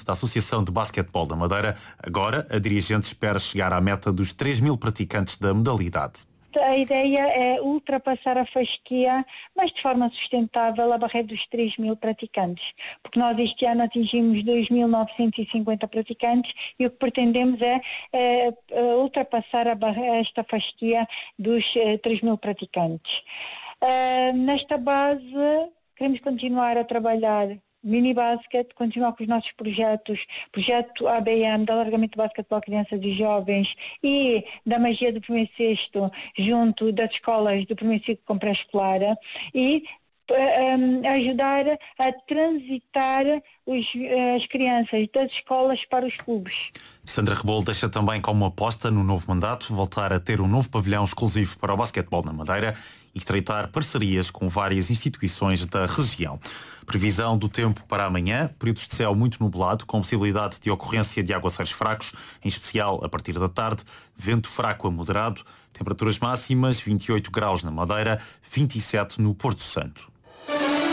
da Associação de Basquetebol da Madeira. Agora, a dirigente espera chegar à meta dos 3.000 praticantes da modalidade. A ideia é ultrapassar a fasquia, mas de forma sustentável, a barreira dos 3.000 praticantes. Porque nós este ano atingimos 2.950 praticantes e o que pretendemos é ultrapassar esta fasquia dos 3.000 praticantes. Nesta base, queremos continuar a trabalhar mini basket, continuar com os nossos projetos, projeto ABM, de alargamento do basquetebol crianças e jovens e da magia do primeiro sexto, junto das escolas do primeiro ciclo com pré-escolar e ajudar a transitar as crianças das escolas para os clubes. Sandra Rebolo deixa também como aposta no novo mandato voltar a ter um novo pavilhão exclusivo para o basquetebol na Madeira e estreitar parcerias com várias instituições da região. Previsão do tempo para amanhã, períodos de céu muito nublado, com possibilidade de ocorrência de aguaceiros fracos, em especial a partir da tarde, vento fraco a moderado, temperaturas máximas 28 graus na Madeira, 27 no Porto Santo.